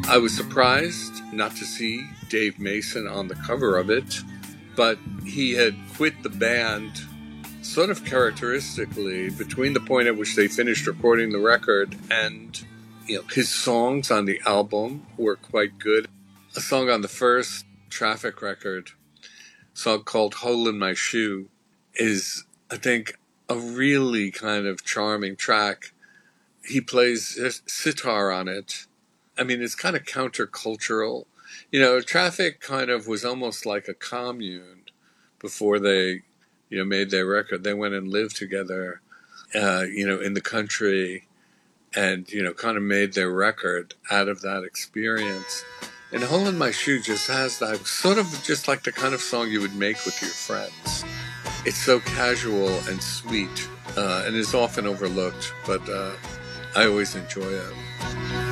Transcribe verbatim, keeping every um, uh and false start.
I was surprised not to see Dave Mason on the cover of it, but he had quit the band sort of characteristically between the point at which they finished recording the record, and you know, his songs on the album were quite good. A song on the first Traffic record, a song called Hole in My Shoe, is, I think, a really kind of charming track. He plays sitar on it. I mean, it's kind of countercultural. You know, Traffic kind of was almost like a commune before they, you know, made their record. They went and lived together, uh, you know, in the country, and, you know, kind of made their record out of that experience. And Hole in My Shoe just has that sort of just like the kind of song you would make with your friends. It's so casual and sweet, uh, and is often overlooked, but uh, I always enjoy it.